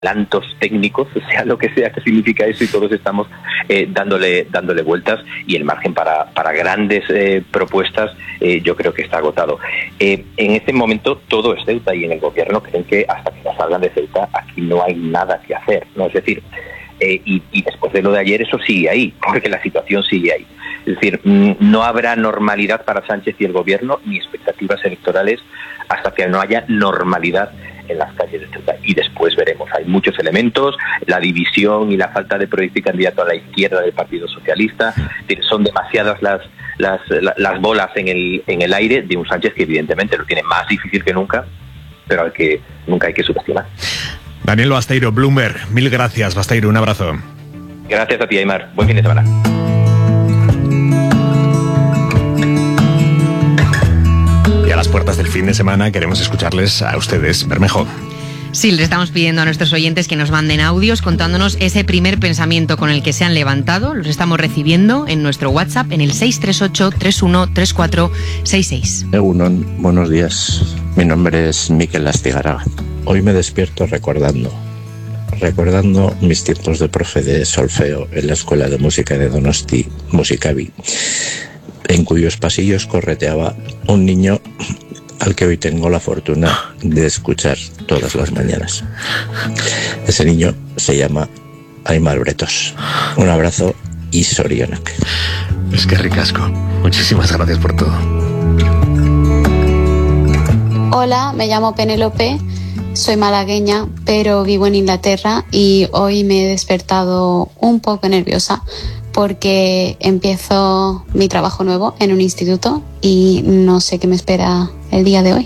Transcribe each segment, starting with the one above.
adelantos técnicos, sea lo que sea que significa eso, y todos estamos dándole vueltas, y el margen para grandes propuestas yo creo que está agotado. En este momento todo es Ceuta, y en el gobierno creen que hasta que no salgan de Ceuta aquí no hay nada que hacer, ¿no? Es decir, y después de lo de ayer eso sigue ahí, porque la situación sigue ahí. Es decir, no habrá normalidad para Sánchez y el gobierno, ni expectativas electorales, hasta que no haya normalidad en las calles de Ceuta. Y después veremos. Hay muchos elementos, la división y la falta de proyecto y candidato a la izquierda del Partido Socialista. Son demasiadas las bolas en el aire de un Sánchez que evidentemente lo tiene más difícil que nunca, pero al que nunca hay que subestimar. Daniel Basteiro, Bloomberg, mil gracias, Basteiro, un abrazo. Gracias a ti, Aimar. Buen fin de semana. Y a las puertas del fin de semana queremos escucharles a ustedes. Bermejo. Sí, les estamos pidiendo a nuestros oyentes que nos manden audios contándonos ese primer pensamiento con el que se han levantado. Los estamos recibiendo en nuestro WhatsApp en el 638-313466. Egunon, buenos días. Mi nombre es Miquel Astigarraga. Hoy me despierto recordando mis tiempos de profe de solfeo en la Escuela de Música de Donosti, Musicavi, en cuyos pasillos correteaba un niño al que hoy tengo la fortuna de escuchar todas las mañanas. Ese niño se llama Aimar Bretos. Un abrazo y sorionak. Es que ricasco. Muchísimas gracias por todo. Hola, me llamo Penélope, soy malagueña, pero vivo en Inglaterra, y hoy me he despertado un poco nerviosa porque empiezo mi trabajo nuevo en un instituto y no sé qué me espera el día de hoy.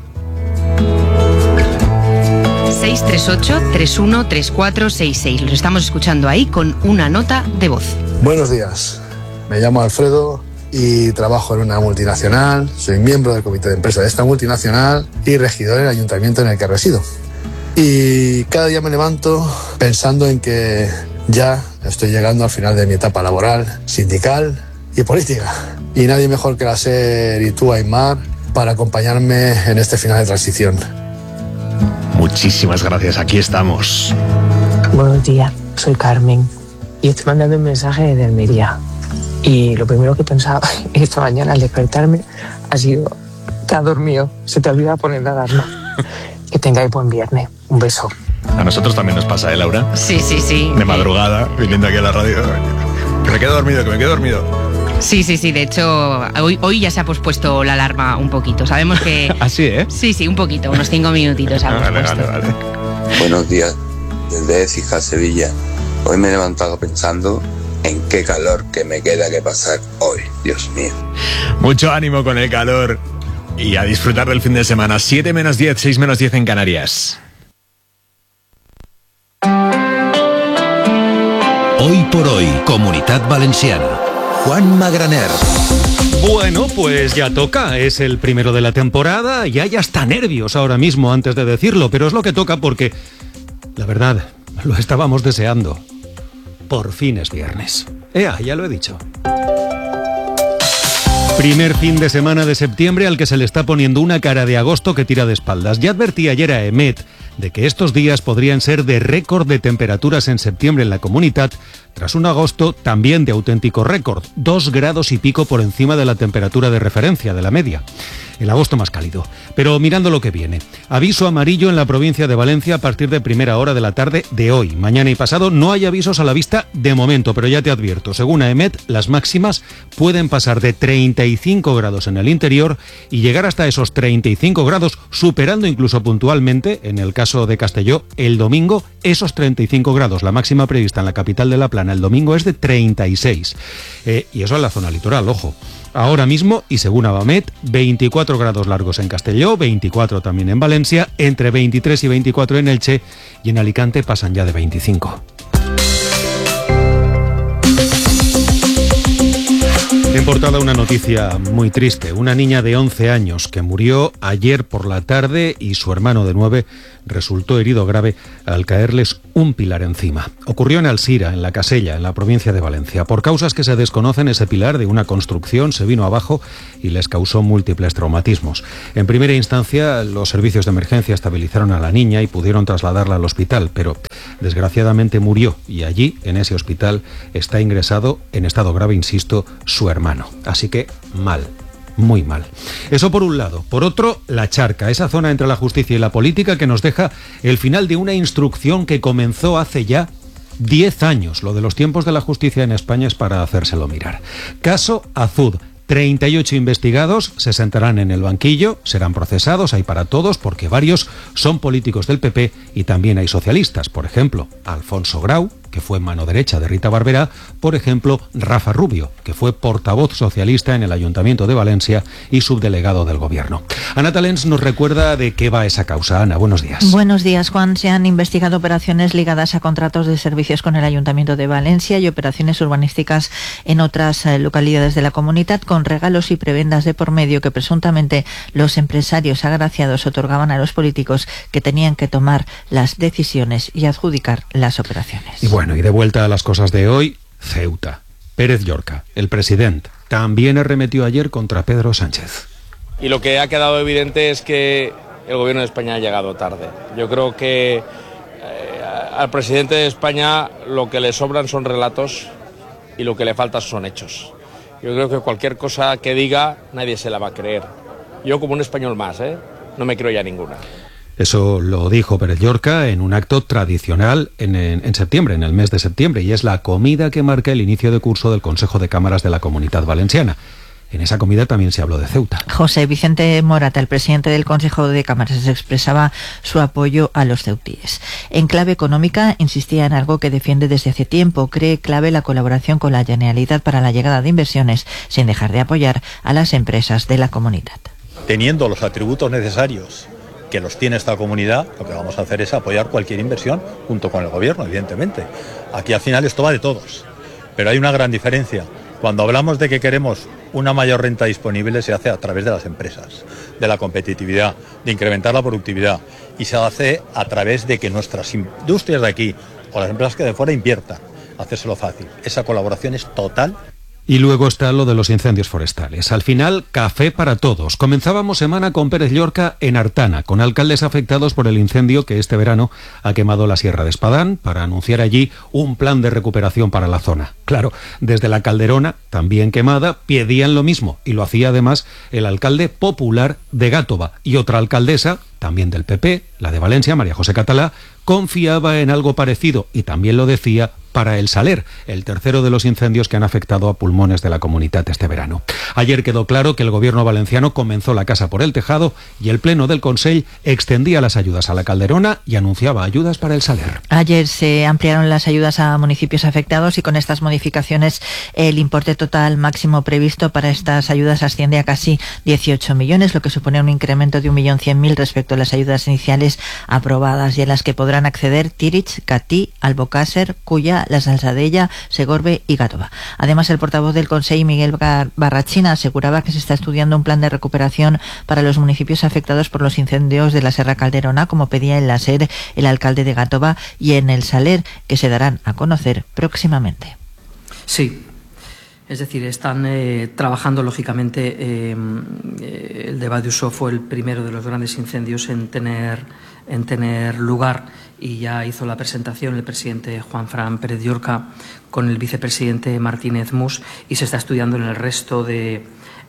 638-313466. Los estamos escuchando ahí con una nota de voz. Buenos días, me llamo Alfredo y trabajo en una multinacional, soy miembro del comité de empresa de esta multinacional y regidor en el ayuntamiento en el que resido. Y cada día me levanto pensando en que ya estoy llegando al final de mi etapa laboral, sindical y política. Y nadie mejor que la SER y tú, Aimar, para acompañarme en este final de transición. Muchísimas gracias, aquí estamos. Buenos días, soy Carmen y estoy mandando un mensaje desde Almería. Y lo primero que pensaba esta mañana al despertarme ha sido: te has dormido, se te olvida poner la alarma. Que tengáis buen viernes. Un beso. A nosotros también nos pasa, ¿eh, Laura? Sí. De madrugada, viniendo aquí a la radio. Que me quedo dormido. Sí. De hecho, hoy ya se ha pospuesto la alarma un poquito. Sabemos que... ¿Ah, sí, eh? Sí, un poquito, unos 5 minutitos ha pospuesto. Vale. Buenos días, desde Écija, Sevilla. Hoy me he levantado pensando en qué calor que me queda que pasar hoy, Dios mío. Mucho ánimo con el calor y a disfrutar del fin de semana. 7 menos 10, 6 menos 10 en Canarias. Hoy por hoy, Comunitat Valenciana. Juan Magraner. Bueno, pues ya toca, es el primero de la temporada y hay hasta nervios ahora mismo antes de decirlo, pero es lo que toca porque, la verdad, lo estábamos deseando. Por fin es viernes. Ya lo he dicho. Primer fin de semana de septiembre al que se le está poniendo una cara de agosto que tira de espaldas. Ya advertí ayer a EMET de que estos días podrían ser de récord de temperaturas en septiembre en la Comunitat, tras un agosto también de auténtico récord, 2 grados y pico por encima de la temperatura de referencia, de la media. El agosto más cálido. Pero mirando lo que viene. Aviso amarillo en la provincia de Valencia a partir de primera hora de la tarde de hoy. Mañana y pasado no hay avisos a la vista de momento, pero ya te advierto, según AEMET, las máximas pueden pasar de 35 grados en el interior y llegar hasta esos 35 grados, superando incluso puntualmente, en el caso de Castelló, el domingo, esos 35 grados. La máxima prevista en la capital de La Plana el domingo es de 36. Y eso en la zona litoral, ojo. Ahora mismo, y según AEMET, 24 grados largos en Castelló, 24 también en Valencia, entre 23 y 24 en Elche, y en Alicante pasan ya de 25. En portada una noticia muy triste. Una niña de 11 años que murió ayer por la tarde y su hermano de 9 resultó herido grave al caerles un pilar encima. Ocurrió en Alsira, en La Casella, en la provincia de Valencia. Por causas que se desconocen, ese pilar de una construcción se vino abajo y les causó múltiples traumatismos. En primera instancia, los servicios de emergencia estabilizaron a la niña y pudieron trasladarla al hospital, pero desgraciadamente murió y allí, en ese hospital, está ingresado en estado grave, insisto, su hermano. Así que mal. Muy mal. Eso por un lado. Por otro, la charca, esa zona entre la justicia y la política que nos deja el final de una instrucción que comenzó hace ya 10 años. Lo de los tiempos de la justicia en España es para hacérselo mirar. Caso Azud. 38 investigados se sentarán en el banquillo, serán procesados, hay para todos, porque varios son políticos del PP y también hay socialistas. Por ejemplo, Alfonso Grau, que fue mano derecha de Rita Barberá, por ejemplo, Rafa Rubio, que fue portavoz socialista en el Ayuntamiento de Valencia y subdelegado del Gobierno. Ana Talens nos recuerda de qué va esa causa. Ana, buenos días. Buenos días, Juan. Se han investigado operaciones ligadas a contratos de servicios con el Ayuntamiento de Valencia y operaciones urbanísticas en otras localidades de la comunidad, con regalos y prebendas de por medio que presuntamente los empresarios agraciados otorgaban a los políticos que tenían que tomar las decisiones y adjudicar las operaciones. Bueno, y de vuelta a las cosas de hoy, Ceuta. Pérez Llorca, el presidente, también arremetió ayer contra Pedro Sánchez. Y lo que ha quedado evidente es que el gobierno de España ha llegado tarde. Yo creo que al presidente de España lo que le sobran son relatos y lo que le falta son hechos. Yo creo que cualquier cosa que diga nadie se la va a creer. Yo como un español más, no me creo ya ninguna. Eso lo dijo Pérez Llorca en un acto tradicional en septiembre, en el mes de septiembre, y es la comida que marca el inicio de curso del Consejo de Cámaras de la Comunidad Valenciana. En esa comida también se habló de Ceuta. José Vicente Morata, el presidente del Consejo de Cámaras, expresaba su apoyo a los ceutíes. En clave económica, insistía en algo que defiende desde hace tiempo. Cree clave la colaboración con la Generalitat para la llegada de inversiones, sin dejar de apoyar a las empresas de la comunidad. Teniendo los atributos necesarios que los tiene esta comunidad, lo que vamos a hacer es apoyar cualquier inversión junto con el gobierno, evidentemente. Aquí al final esto va de todos, pero hay una gran diferencia. Cuando hablamos de que queremos una mayor renta disponible, se hace a través de las empresas, de la competitividad, de incrementar la productividad, y se hace a través de que nuestras industrias de aquí o las empresas que de fuera inviertan, hacérselo fácil. Esa colaboración es total. Y luego está lo de los incendios forestales. Al final, café para todos. Comenzábamos semana con Pérez Llorca en Artana, con alcaldes afectados por el incendio que este verano ha quemado la Sierra de Espadán, para anunciar allí un plan de recuperación para la zona. Claro, desde la Calderona, también quemada, pedían lo mismo, y lo hacía además el alcalde popular de Gátova. Y otra alcaldesa, también del PP, la de Valencia, María José Catalá, confiaba en algo parecido, y también lo decía para el Saler, el tercero de los incendios que han afectado a pulmones de la comunidad este verano. Ayer quedó claro que el gobierno valenciano comenzó la casa por el tejado y el pleno del Consell extendía las ayudas a la Calderona y anunciaba ayudas para el Saler. Ayer se ampliaron las ayudas a municipios afectados y con estas modificaciones el importe total máximo previsto para estas ayudas asciende a casi 18 millones, lo que supone un incremento de 1.100.000 respecto a las ayudas iniciales aprobadas y en las que podrán acceder Tirich, Catí, Albocàsser, Culla, La Salzadella, Segorbe y Gátova. Además, el portavoz del Consell, Miguel Barrachina, aseguraba que se está estudiando un plan de recuperación para los municipios afectados por los incendios de la Serra Calderona, como pedía en la SER el alcalde de Gátova, y en el Saler, que se darán a conocer próximamente. Sí. Es decir, están trabajando, lógicamente, el de Badiuso fue el primero de los grandes incendios en tener lugar, y ya hizo la presentación el presidente Juanfran Pérez Llorca con el vicepresidente Martínez Mus, y se está estudiando en el resto de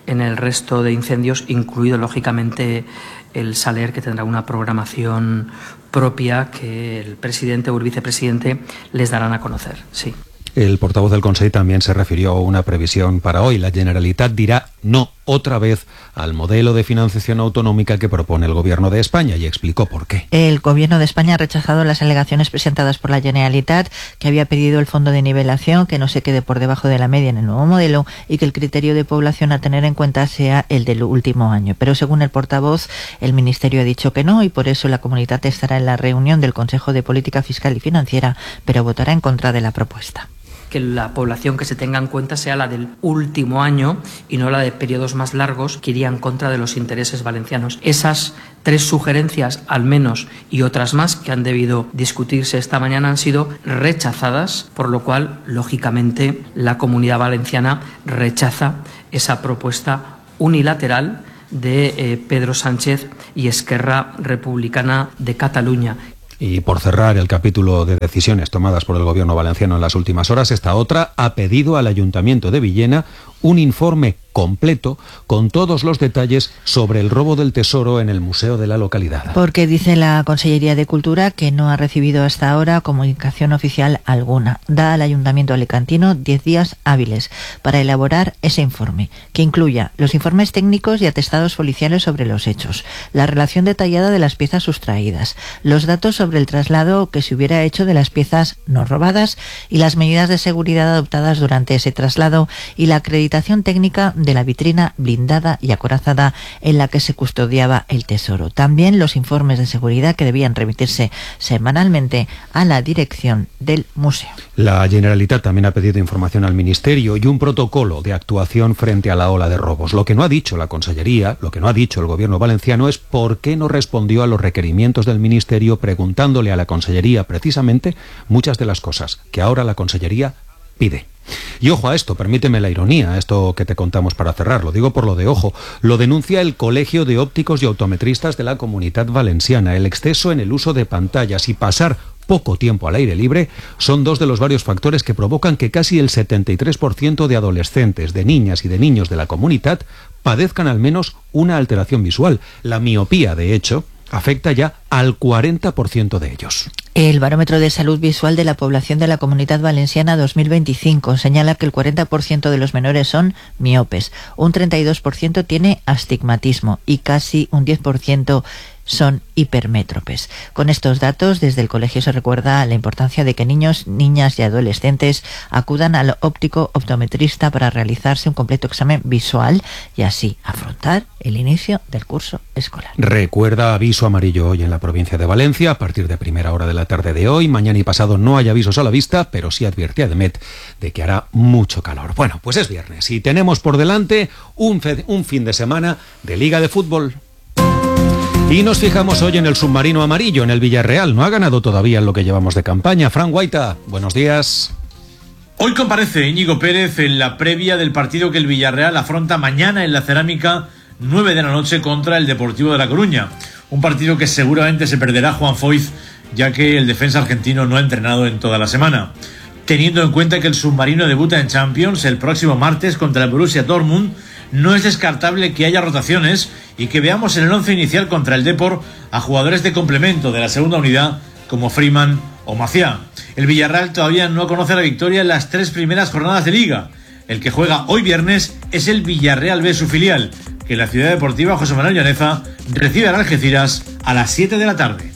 incendios, incluido lógicamente el Saler, que tendrá una programación propia que el presidente o el vicepresidente les darán a conocer. Sí. El portavoz del Consell también se refirió a una previsión para hoy. La Generalitat dirá no otra vez al modelo de financiación autonómica que propone el Gobierno de España, y explicó por qué. El Gobierno de España ha rechazado las alegaciones presentadas por la Generalitat, que había pedido el fondo de nivelación que no se quede por debajo de la media en el nuevo modelo y que el criterio de población a tener en cuenta sea el del último año. Pero según el portavoz, el Ministerio ha dicho que no, y por eso la comunidad estará en la reunión del Consejo de Política Fiscal y Financiera, pero votará en contra de la propuesta. que la población que se tenga en cuenta sea la del último año y no la de periodos más largos que iría en contra de los intereses valencianos. Esas 3 sugerencias al menos y otras más que han debido discutirse esta mañana han sido rechazadas, por lo cual, lógicamente, la Comunidad Valenciana rechaza esa propuesta unilateral de Pedro Sánchez y Esquerra Republicana de Cataluña. Y por cerrar el capítulo de decisiones tomadas por el gobierno valenciano en las últimas horas, esta otra ha pedido al Ayuntamiento de Villena un informe completo con todos los detalles sobre el robo del tesoro en el museo de la localidad. Porque dice la Consellería de Cultura que no ha recibido hasta ahora comunicación oficial alguna. Da al Ayuntamiento alicantino 10 días hábiles para elaborar ese informe, que incluya los informes técnicos y atestados policiales sobre los hechos, la relación detallada de las piezas sustraídas, los datos sobre el traslado que se hubiera hecho de las piezas no robadas y las medidas de seguridad adoptadas durante ese traslado y la acreditación técnica de la vitrina blindada y acorazada en la que se custodiaba el tesoro. También los informes de seguridad que debían remitirse semanalmente a la dirección del museo. La Generalitat también ha pedido información al Ministerio y un protocolo de actuación frente a la ola de robos. Lo que no ha dicho la Consellería, lo que no ha dicho el Gobierno valenciano es por qué no respondió a los requerimientos del Ministerio preguntándole a la Consellería precisamente muchas de las cosas que ahora la Consellería pide. Y ojo a esto, permíteme la ironía, esto que te contamos para cerrar, lo digo por lo de ojo, lo denuncia el Colegio de Ópticos y Optometristas de la Comunidad Valenciana. El exceso en el uso de pantallas y pasar poco tiempo al aire libre son 2 de los varios factores que provocan que casi el 73% de adolescentes, de niñas y de niños de la comunidad padezcan al menos una alteración visual. La miopía, de hecho, afecta ya al 40% de ellos. El Barómetro de Salud Visual de la Población de la Comunidad Valenciana 2025 señala que el 40% de los menores son miopes, un 32% tiene astigmatismo y casi un 10% son hipermétropes. Con estos datos, desde el colegio se recuerda la importancia de que niños, niñas y adolescentes acudan al óptico optometrista para realizarse un completo examen visual y así afrontar el inicio del curso escolar. Recuerda aviso amarillo hoy en la provincia de Valencia a partir de primera hora de la tarde de hoy. Mañana y pasado no hay avisos a la vista, pero sí advierte ADEMET de que hará mucho calor. Bueno, pues es viernes y tenemos por delante un fin de semana de Liga de Fútbol. Y nos fijamos hoy en el submarino amarillo, en el Villarreal. No ha ganado todavía en lo que llevamos de campaña. Fran Guaita, buenos días. Hoy comparece Íñigo Pérez en la previa del partido que el Villarreal afronta mañana en la Cerámica, 9 de la noche, contra el Deportivo de La Coruña. Un partido que seguramente se perderá Juan Foyz, ya que el defensa argentino no ha entrenado en toda la semana. Teniendo en cuenta que el submarino debuta en Champions el próximo martes contra el Borussia Dortmund, no es descartable que haya rotaciones y que veamos en el once inicial contra el Depor a jugadores de complemento de la segunda unidad como Freeman o Maciá. El Villarreal todavía no conoce la victoria en las 3 primeras jornadas de Liga. El que juega hoy viernes es el Villarreal B, su filial, que en la Ciudad Deportiva José Manuel Llaneza recibe al Algeciras a las 7 de la tarde.